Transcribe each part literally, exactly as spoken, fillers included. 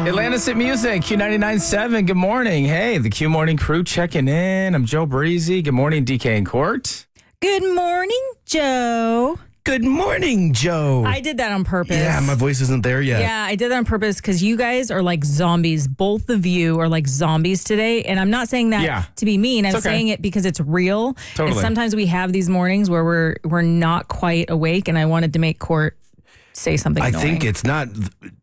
Atlantis at Music, Q ninety-nine point seven. Good morning. Hey, the Q Morning crew checking in. I'm Joe Breezy. Good morning, D K and Court. Good morning, Joe. Good morning, Joe. I did that on purpose. Yeah, my voice isn't there yet. Yeah, I did that on purpose because you guys are like zombies. Both of you are like zombies today. And I'm not saying that Yeah. to be mean. I'm It's okay. saying it because it's real. Totally. And sometimes we have these mornings where we're we're not quite awake, and I wanted to make Court say something I annoying. think it's not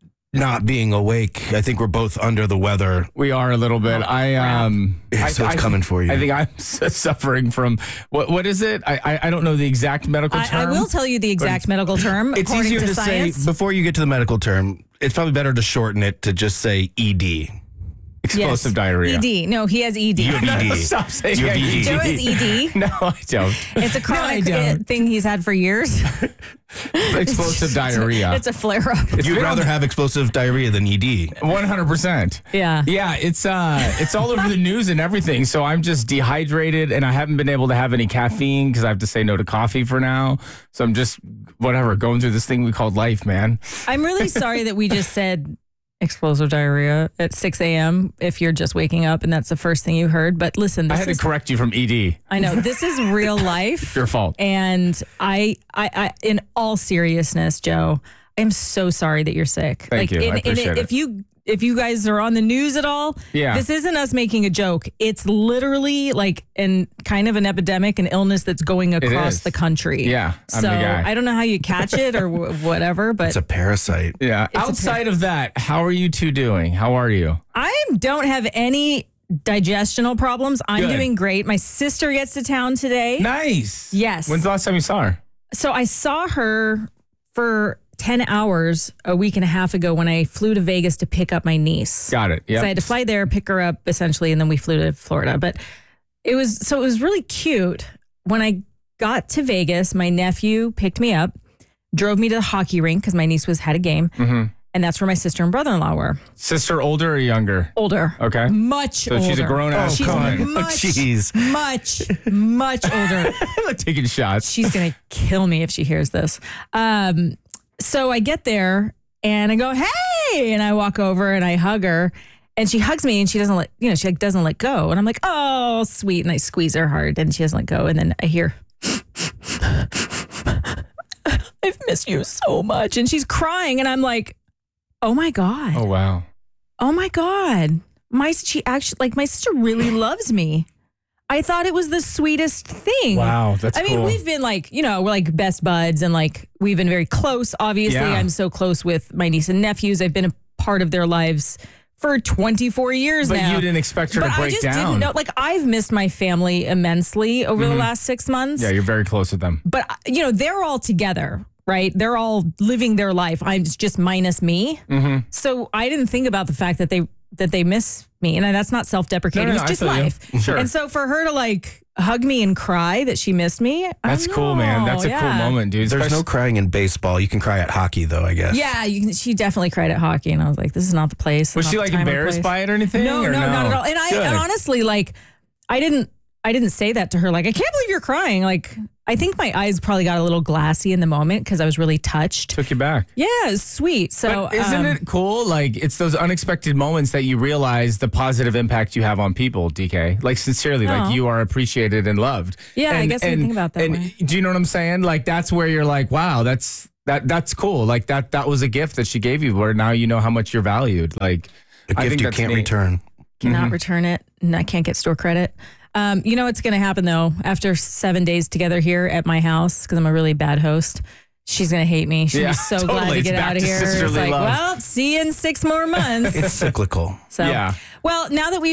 not being awake. I think we're both under the weather. We are a little bit. I um. I, So it's I- coming for you. I think I'm s- suffering from what? What is it? I I, I don't know the exact medical I, term. I will tell you the exact medical term. It's according easier to, to science. say before you get to the medical term. It's probably better to shorten it to just say E D. Explosive Yes. diarrhea. E D. No, he has E D. You have No, E D. stop saying You have E D. E D. Joe has E D. No, I don't. It's a chronic No, I don't. uh, thing he's had for years. Explosive diarrhea. It's a flare up. You'd been rather on- have explosive diarrhea than E D. One hundred percent. Yeah. Yeah, it's uh, it's all over the news and everything. So I'm just dehydrated, and I haven't been able to have any caffeine because I have to say no to coffee for now. So I'm just whatever going through this thing we called life, man. I'm really sorry that we just said explosive diarrhea at six a.m. if you're just waking up and that's the first thing you heard. But listen, I this had is, to correct you from E D. I know this is real life. Your fault. And I, I, I, in all seriousness, Joe, I'm so sorry that you're sick. Thank you. I in- in- appreciate if it. you if you guys are on the news at all, Yeah. this isn't us making a joke. It's literally like an kind of an epidemic, an illness that's going across is. the country. Yeah, I'm so the guy. I don't know how you catch it or w- whatever, but It's a parasite. Yeah. a Outside of that, how are you two doing? How are you? I don't have any digestional problems. I'm Good. doing great. My sister gets to town today. Nice. Yes. When's the last time you saw her? So I saw her for ten hours a week and a half ago when I flew to Vegas to pick up my niece. Got it. Yeah. So I had to fly there, pick her up essentially, and then we flew to Florida. But it was, so it was really cute. When I got to Vegas, my nephew picked me up, drove me to the hockey rink because my niece was had a game. Mm-hmm. And that's where my sister and brother-in-law were. Sister older or younger? Older. Okay. Much So older. she's a grown-ass She's woman. much, Jeez. much, much older. Taking shots. She's going to kill me if she hears this. Um, so I get there and I go, hey, and I walk over and I hug her and she hugs me and she doesn't let, you know, she like doesn't let go. And I'm like, oh, sweet. And I squeeze her hard and she doesn't let go. And then I hear, I've missed you so much. And she's crying and I'm like, oh my God. Oh, wow. Oh my God. My, she actually, like my sister really loves me. I thought it was the sweetest thing. Wow, that's I mean, cool. we've been like, you know, we're like best buds and like we've been very close. Obviously, Yeah. I'm so close with my niece and nephews. I've been a part of their lives for twenty-four years But now. you didn't expect her but to I break just down. didn't know. Like, I've missed my family immensely over the last six months. Yeah, you're very close with them. But, you know, they're all together, right? They're all living their life. I'm just minus me. Mm-hmm. So I didn't think about the fact that they that they miss me. And that's not self-deprecating. No, no, no, it's just I feel you. life. Sure. And so for her to like hug me and cry that she missed me. I That's don't cool, man. know. That's a Yeah. cool moment, dude. There's no Especially- crying in baseball. You can cry at hockey, though, I guess. Yeah, you can, she definitely cried at hockey. And I was like, this is not the place. Was not she the like time or embarrassed place. by it or anything? No, or no, not at all. And I Good. and honestly, like, I didn't I didn't say that to her. Like, I can't believe you're crying. Like, I think my eyes probably got a little glassy in the moment because I was really touched. Took you back. Yeah, it's sweet. So But isn't um, it cool? Like, it's those unexpected moments that you realize the positive impact you have on people, D K. Like, sincerely, Oh. like you are appreciated and loved. Yeah, I and, guess I didn't think about that And way. do you know what I'm saying? Like, that's where you're like, wow, that's that that's cool. Like that that was a gift that she gave you, where now you know how much you're valued. Like, A I gift think you that's can't neat. return. cannot Mm-hmm. return it, and I can't get store credit. Um, you know what's going to happen though? After seven days together here at my house, because I'm a really bad host, she's going to hate me. She'll Yeah, be so glad totally. to It's get back out of to here. It's sisterly like, love. well, see you in six more months. It's cyclical. So, Yeah. well, now that we